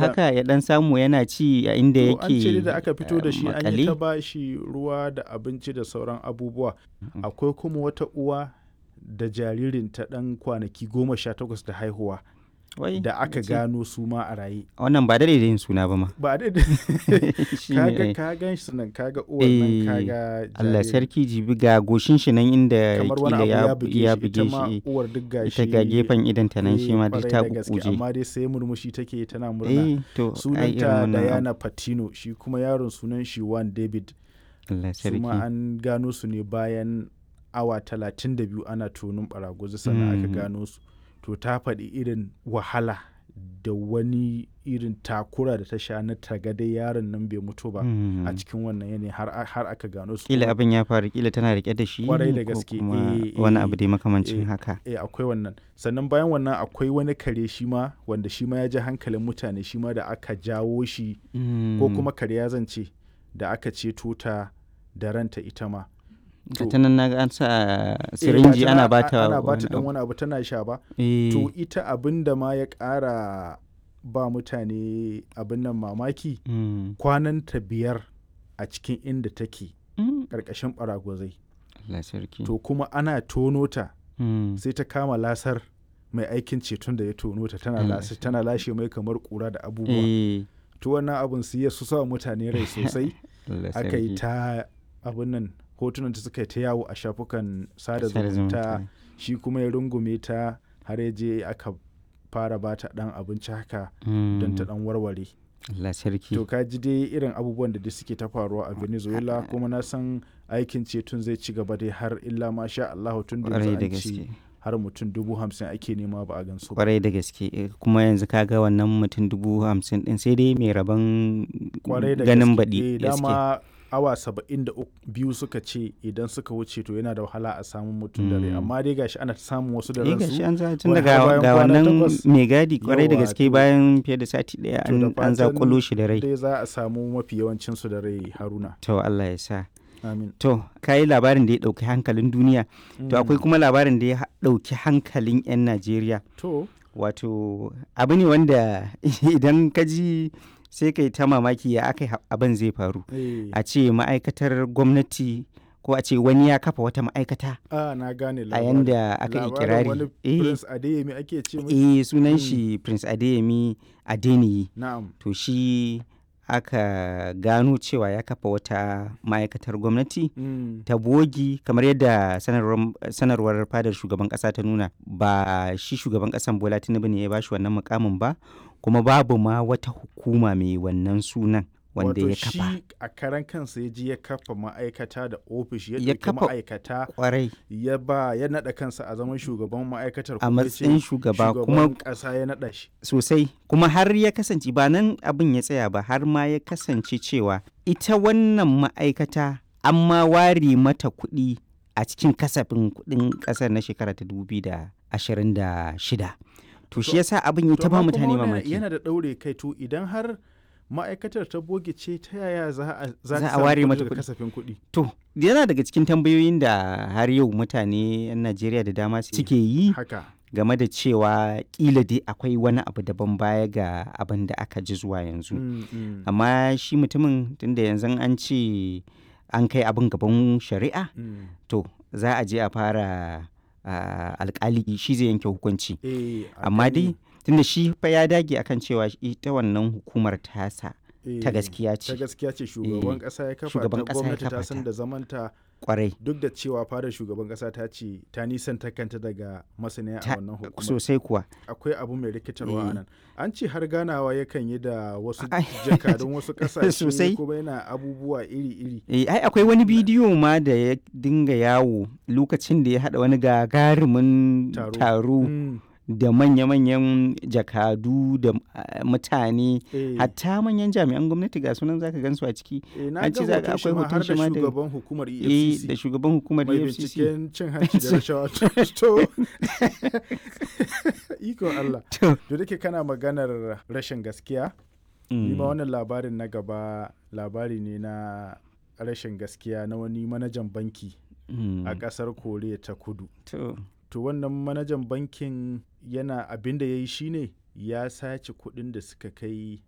haka ya dan samu yana ci a inda to an ce yake da aka fito da shi an yi ta makale. ba shi ruwa da abinci da sauran abubuwa. Akwai kuma wata uwa da jaririnta ɗan kwanaki 18 da haihuwa Wai, da aka ce, gano su ma a raye. wannan ba da yin suna ba ma. Ba da Shi ne, kaga ai. ka gan shi nan kaga uwar nan Eh, kaga Allah jaririn. sarki, jibi ga goshin shi nan inda Kamar wani kila abu ya buge ya shi ita buge ma shi. uwar duk gashi. Ita ga gefen idanta nan shi ma duk kwarai ta da gaske kukuje. amma dai sai murmushi take tana murna. To ai irin Sunanta wannan abu. Diana Patino shi kuma yaron sunan shi Juan David. Allah Su ma sarki. an gano su ne bayan awa 32 ana tonin ɓaraguzi sannan aka gano su. To ta faɗi irin wahala da wani irin takura da ta sha na tagadai yaron nan bai mutu ba a cikin wannan yanayi har aka gano su. Kila abin ya faru, kila tana rike da shi Kwarai da ko gaske. kuma wani abu dai makamancin eh, haka. akwai wannan. Sannan bayan wannan akwai wani kare shi ma wanda shi ma ya ji hankalin mutane shi ma da aka jawo shi ko kuma kare ya zance da aka ceto ta da ranta ita ma. ta nan naga an sa sirinji ana bata dan wani abu tana sha ba. Eh, To ita abin da ma ya ƙara ba mutane abin nan mamaki kwananta 5 a cikin inda take ƙarƙashin ɓaragwazai. Allah sarki. To kuma ana tono ta sai ta kama lasar mai aikin ceton da ya tono ta tana lashe mai kamar ƙura da abubuwa. Eh, To wannan abin su sa mutane rai sosai. Allah Aka yi sarki. ta abin nan hotunan ta suka yi ta yawo a shafukan sada Sada zumunta. zumunta. Shi kuma ya rungume ta har ya je aka fara ba ta ɗan abinci haka don ta ɗan warware. Allah sarki. To ka ji dai irin abubuwan da dai suke ta faruwa a Venezuela kuma na san aikin ceton zai ci gaba dai har illa ma sha Allah tun da Kwarai da yanzu an ce gaske. har mutum 50,000 ake nema ba a gansu ba. Kwarai da gaske. Kuma yanzu kaga wannan mutum 50,000 din sai dai mai rabon Kwarai da ganin gaske. baɗi gaske. Dama awa 72 suka ce idan suka wuce to yana da wahala a samun mutum da rai amma dai gashi ana ta samun wasu da ransu. Gashi an za tun wai daga har bayan ga kwana wannan 8. mai gadi kwarai da Yawa, gaske to- bayan fiye da sati ɗaya To da an fatan zakulo shi da rai. dai za a samu mafi yawancinsu da rai Haruna. To Allah ya sa. Amin. To, ka yi labarin da ya ɗauki hankalin duniya. To, akwai kuma labarin da ya ɗauki hankalin 'yan Najeriya. To, Wato, abu ne wanda idan ka ji sai kai ta mamaki ya aka abin zai faru. A ce ma'aikatar gwamnati ko a ce wani ya kafa wata ma'aikata na gane a labarin. yanda aka yi Labarin kirari. wani Prince Adeyemi ake ce mai. Sunan shi Prince Adeyemi Adeniyi. Na'am. To, shi aka gano cewa ya kafa wata ma'aikatar gwamnati ta bogi kamar yadda sanarwar fadar shugaban kasa ta nuna. Ba shi shugaban kasan Bola Tinubu ne ya bashi wannan mukamin ba, kuma babu ma wata hukuma mai wannan sunan wanda ya kafa. Wato shi a karan kansa ya ji ya kafa ma'aikata da ofishi ya Ya ɗauki kafa ma'aikata kwarai ya naɗa kansa a zaman shugaban ma'aikatar a kuma ya ce matsayin shugaba kuma shugaban ƙasa ya naɗa shi. sosai, kuma har ya kasance ba nan abin ya tsaya ba, har ma ya kasance cewa ita wannan ma'aikata an ma ware mata kuɗi a cikin kasafin kuɗin ƙasar na shekara ta 2026. To shi yasa abin ya ta ba amma mutane kuma mamaki. yana da ɗaure kai to idan har ma'aikatar ta boge ce ta yaya za Za ta a samu ware kuɗi mata daga kuɗi. kasafin kuɗi. To, yana daga cikin tambayoyin da har yau mutane 'yan Najeriya da dama suke yi Haka. game da cewa kila dai akwai wani abu daban baya ga abin da aka ji zuwa yanzu. Amma shi mutumin tunda yanzu an ce an kai abin gaban shari'a, to za a je a fara alkali shi zai yanke hukunci. Amma dai tunda shi fa ya dage akan cewa ita wannan hukumar tasa ta gaskiya ta ce gaskiya ce shugaban ƙasa ya kafa Shugaban ta ƙasa ya gwamnati ta kafa san ta. da zamanta kwarai duk da cewa fadar shugaban ƙasa ta ce ta nisanta kanta daga masaniya a wannan hukumar. sosai kuwa. Akwai abu mai rikitarwa Eh. a nan. An ce har ganawa yakan yi da wasu Ai. jakadun wasu ƙasashe Sosai. kuma yana abubuwa iri-iri. Ai akwai wani bidiyo ma da ya dinga yawo lokacin da ya haɗa wani gagarumin taro Mm. da manya-manyan jakadu da mutane, Eh. hatta manyan jami'an gwamnati ga sunan zaka gansu a ciki. Na an ga ce za hoton shi akwai ma hoton har shi da ma da shugaban hukumar da EFCC shugaban hukumar mai EFCC. binciken cin hanci da rashawa. To, iko Allah. To, To da ke kana maganar rashin gaskiya, ni ma wannan labarin na gaba labari ne na rashin gaskiya na wani manajan banki a ƙasar Koriya ta Kudu. To wannan manajan bankin yana abin da ya yi shine ya sace kuɗin da suka kai